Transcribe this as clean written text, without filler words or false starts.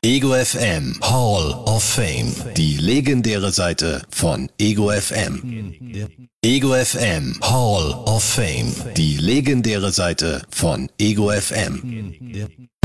Ego FM Hall of Fame. Die legendäre Seite von Ego FM. Ego FM Hall of Fame. Die legendäre Seite von Ego FM.